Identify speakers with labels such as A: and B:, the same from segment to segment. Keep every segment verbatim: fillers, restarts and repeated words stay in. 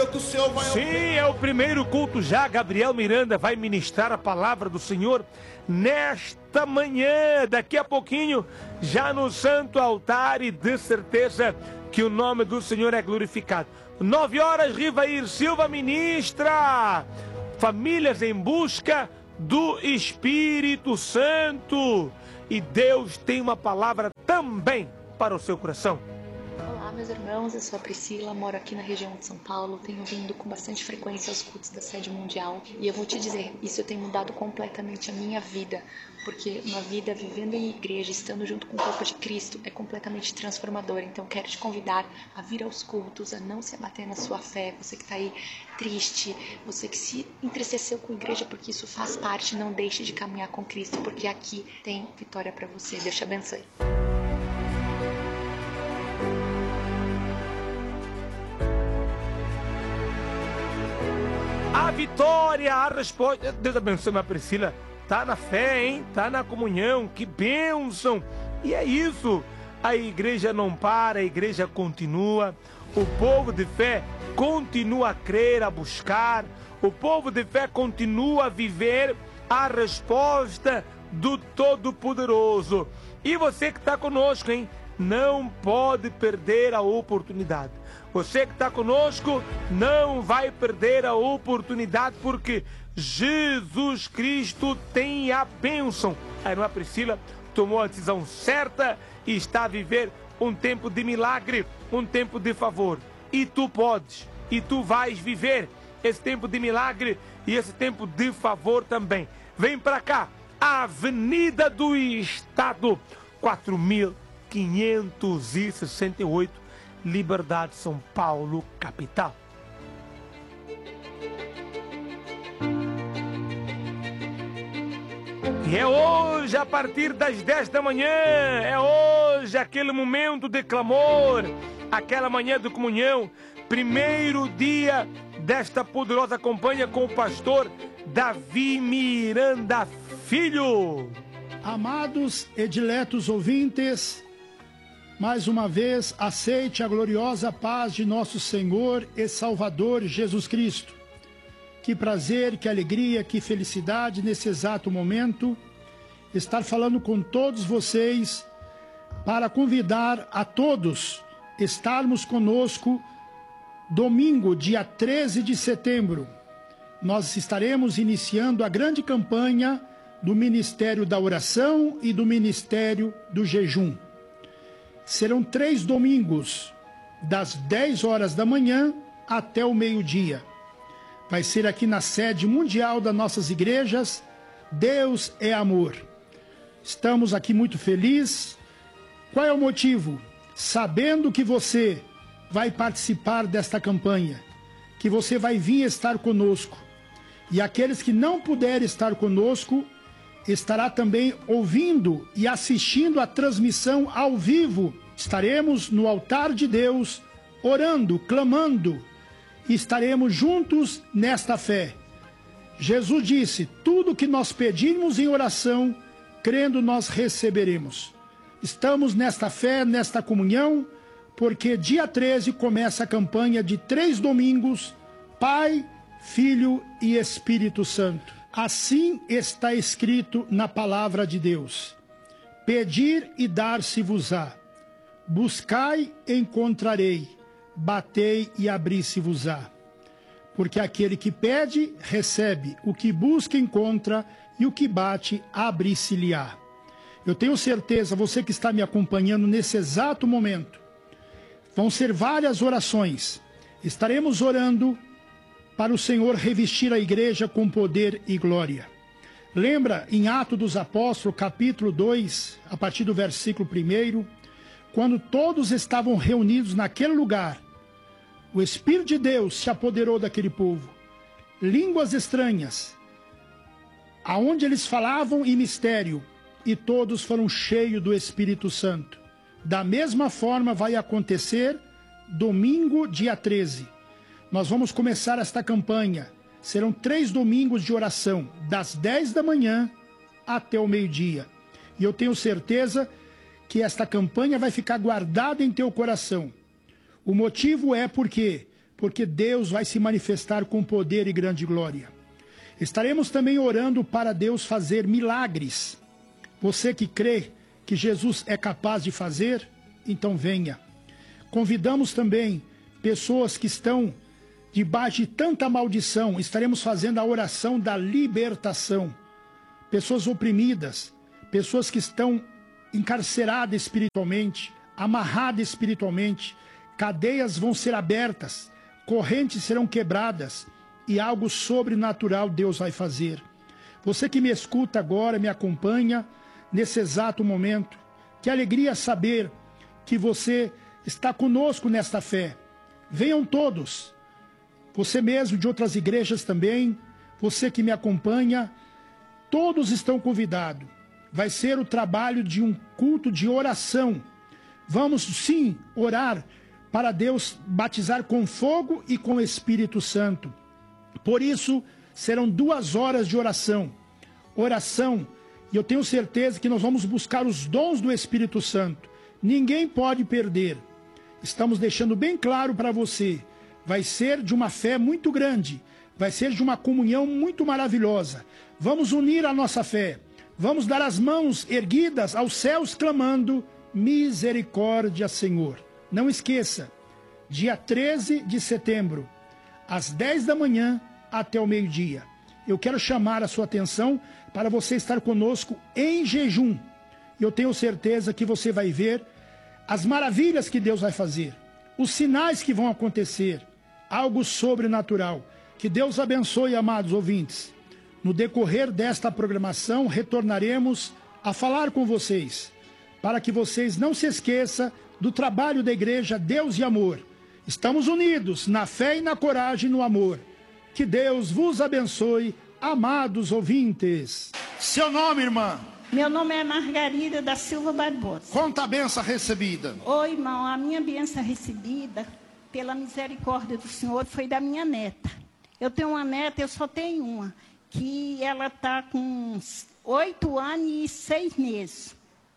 A: o Senhor vai...
B: Sim, é o primeiro culto já. Gabriel Miranda vai ministrar a palavra do Senhor nesta manhã, daqui a pouquinho, já no santo altar, e de certeza que o nome do Senhor é glorificado. Nove horas, Rivair Silva ministra famílias em busca do Espírito Santo. E Deus tem uma palavra também para o seu coração.
C: Olá, meus irmãos, eu sou a Priscila, moro aqui na região de São Paulo, tenho vindo com bastante frequência aos cultos da sede mundial, e eu vou te dizer, isso tem mudado completamente a minha vida, porque uma vida vivendo em igreja, estando junto com o corpo de Cristo, é completamente transformadora. Então quero te convidar a vir aos cultos, a não se abater na sua fé, você que está aí triste, você que se entristeceu com a igreja, porque isso faz parte, não deixe de caminhar com Cristo, porque aqui tem vitória para você. Deus te abençoe.
B: A vitória, a resposta. Deus abençoe, minha Priscila. Tá na fé, hein? Tá na comunhão. Que bênção! E é isso. A igreja não para, a igreja continua. O povo de fé continua a crer, a buscar. O povo de fé continua a viver a resposta do Todo-Poderoso. E você que está conosco, hein? Não pode perder a oportunidade. Você que está conosco não vai perder a oportunidade, porque Jesus Cristo tem a bênção. A irmã Priscila tomou a decisão certa e está a viver um tempo de milagre, um tempo de favor. E tu podes, e tu vais viver esse tempo de milagre e esse tempo de favor também. Vem para cá, Avenida do Estado, quatro mil quinhentos e sessenta e oito, Liberdade, São Paulo, capital. E é hoje, a partir das dez da manhã, é hoje aquele momento de clamor, aquela manhã de comunhão, primeiro dia desta poderosa campanha com o pastor Davi Miranda Filho.
D: Amados e diletos ouvintes, mais uma vez, aceite a gloriosa paz de nosso Senhor e Salvador Jesus Cristo. Que prazer, que alegria, que felicidade nesse exato momento estar falando com todos vocês para convidar a todos estarmos conosco domingo, dia treze de setembro. Nós estaremos iniciando a grande campanha do Ministério da Oração e do Ministério do Jejum. Serão três domingos, das dez horas da manhã até o meio-dia. Vai ser aqui na sede mundial das nossas igrejas. Deus é amor. Estamos aqui muito felizes. Qual é o motivo? Sabendo que você vai participar desta campanha, que você vai vir estar conosco. E aqueles que não puderem estar conosco, estará também ouvindo e assistindo a transmissão ao vivo. Estaremos no altar de Deus, orando, clamando, e estaremos juntos nesta fé. Jesus disse, tudo que nós pedirmos em oração, crendo nós receberemos. Estamos nesta fé, nesta comunhão, porque dia treze começa a campanha de três domingos, Pai, Filho e Espírito Santo. Assim está escrito na palavra de Deus. Pedir e dar-se-vos-á. Buscai e encontrarei. Batei e abri-se-vos-á. Porque aquele que pede, recebe. O que busca, encontra. E o que bate, abre-se-lhe-á. Eu tenho certeza, você que está me acompanhando nesse exato momento, vão ser várias orações. Estaremos orando para o Senhor revestir a igreja com poder e glória. Lembra em Atos dos Apóstolos, capítulo dois, a partir do versículo primeiro, quando todos estavam reunidos naquele lugar, o Espírito de Deus se apoderou daquele povo. Línguas estranhas, aonde eles falavam em mistério, e todos foram cheios do Espírito Santo. Da mesma forma vai acontecer domingo, dia treze. Nós vamos começar esta campanha. Serão três domingos de oração, das dez da manhã até o meio-dia. E eu tenho certeza que esta campanha vai ficar guardada em teu coração. O motivo é porque porque Deus vai se manifestar com poder e grande glória. Estaremos também orando para Deus fazer milagres. Você que crê que Jesus é capaz de fazer, então venha. Convidamos também pessoas que estão debaixo de tanta maldição. Estaremos fazendo a oração da libertação. Pessoas oprimidas, pessoas que estão encarceradas espiritualmente, amarradas espiritualmente, cadeias vão ser abertas, correntes serão quebradas e algo sobrenatural Deus vai fazer. Você que me escuta agora, me acompanha nesse exato momento, que alegria saber que você está conosco nesta fé. Venham todos, você mesmo de outras igrejas também, você que me acompanha, todos estão convidados. Vai ser o trabalho de um culto de oração. Vamos sim orar para Deus batizar com fogo e com o Espírito Santo. Por isso, serão duas horas de oração. Oração, e eu tenho certeza que nós vamos buscar os dons do Espírito Santo. Ninguém pode perder. Estamos deixando bem claro para você. Vai ser de uma fé muito grande. Vai ser de uma comunhão muito maravilhosa. Vamos unir a nossa fé. Vamos dar as mãos erguidas aos céus clamando: misericórdia, Senhor. Não esqueça, dia treze de setembro, às dez da manhã até o meio-dia. Eu quero chamar a sua atenção para você estar conosco em jejum. E eu tenho certeza que você vai ver as maravilhas que Deus vai fazer, os sinais que vão acontecer, algo sobrenatural. Que Deus abençoe, amados ouvintes. No decorrer desta programação, retornaremos a falar com vocês, para que vocês não se esqueçam do trabalho da igreja Deus e Amor. Estamos unidos na fé e na coragem e no amor. Que Deus vos abençoe, amados ouvintes. Seu nome, irmã?
A: Meu nome é Margarida da Silva Barbosa.
D: Conta a benção recebida.
A: Oi, irmão, a minha benção recebida, pela misericórdia do Senhor, foi da minha neta. Eu tenho uma neta, eu só tenho uma, que ela está com oito anos e seis meses.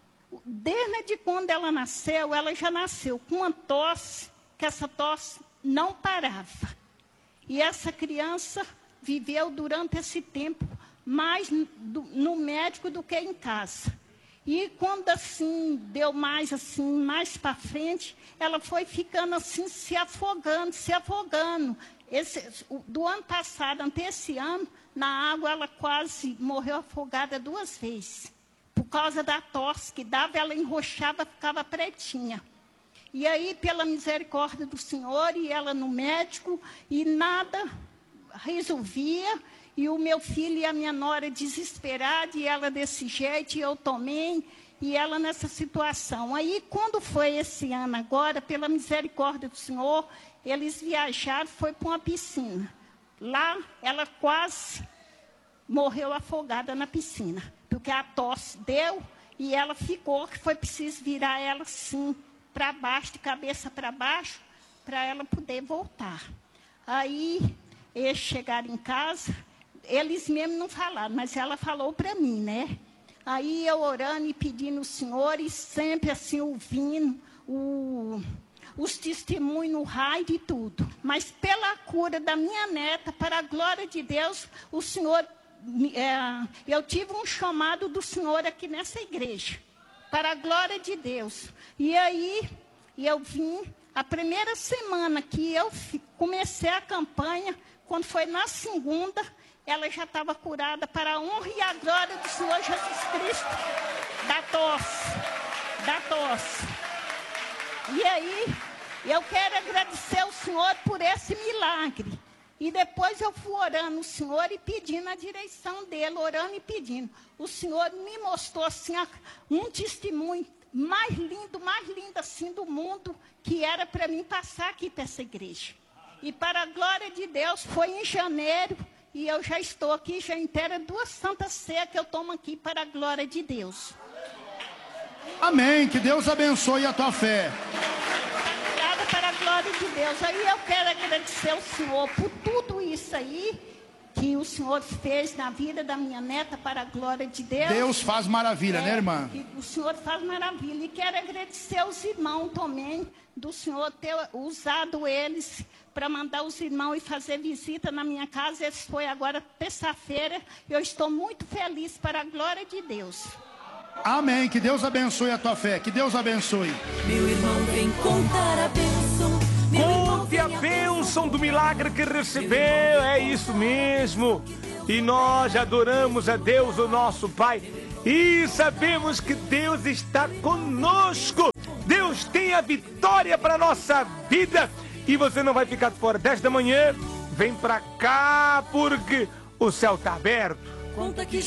A: Desde quando ela nasceu, ela já nasceu com uma tosse, que essa tosse não parava. E essa criança viveu durante esse tempo mais no médico do que em casa. E quando assim, deu mais assim, mais para frente, ela foi ficando assim, se afogando, se afogando. Esse, do ano passado, até esse ano, na água, ela quase morreu afogada duas vezes. Por causa da tosse que dava, ela enroxava, ficava pretinha. E aí, pela misericórdia do Senhor, e ela no médico, e nada resolvia. E o meu filho e a minha nora desesperados, e ela desse jeito, e eu também, e ela nessa situação. Aí, quando foi esse ano agora, pela misericórdia do Senhor, eles viajaram, foi para uma piscina. Lá, ela quase morreu afogada na piscina, porque a tosse deu e ela ficou, que foi preciso virar ela assim, para baixo, de cabeça para baixo, para ela poder voltar. Aí, eles chegaram em casa, eles mesmos não falaram, mas ela falou para mim, né? Aí eu orando e pedindo ao Senhor, e sempre assim ouvindo o... os testemunhos no rádio e tudo. Mas pela cura da minha neta, para a glória de Deus, o Senhor, é, eu tive um chamado do Senhor aqui nessa igreja, para a glória de Deus. E aí, eu vim, a primeira semana que eu comecei a campanha, quando foi na segunda, ela já estava curada para a honra e a glória do Senhor Jesus Cristo, da tosse, da tosse. E aí, eu quero agradecer ao Senhor por esse milagre. E depois eu fui orando o Senhor e pedindo a direção dele, orando e pedindo. O Senhor me mostrou assim um testemunho mais lindo, mais lindo assim do mundo, que era para mim passar aqui para essa igreja. E para a glória de Deus, foi em janeiro, e eu já estou aqui, já inteira duas santas ceias que eu tomo aqui para a glória de Deus.
D: Amém, que Deus abençoe a tua fé.
A: Para a glória de Deus. Aí eu quero agradecer ao Senhor por tudo isso aí, que o Senhor fez na vida da minha neta para a glória de Deus.
D: Deus faz maravilha,
A: é,
D: né, irmã?
A: Que o Senhor faz maravilha. E quero agradecer aos irmãos também, do Senhor ter usado eles para mandar os irmãos e fazer visita na minha casa. Esse foi agora terça-feira. Eu estou muito feliz para a glória de Deus.
D: Amém. Que Deus abençoe a tua fé. Que Deus abençoe.
E: Meu irmão, vem contar a bênção.
B: Conte a bênção do milagre que recebeu. É isso mesmo. E nós adoramos a Deus, o nosso Pai. E sabemos que Deus está conosco. Deus tem a vitória para a nossa vida. E você não vai ficar de fora. dez da manhã, vem para cá porque o céu está aberto.
E: Conta que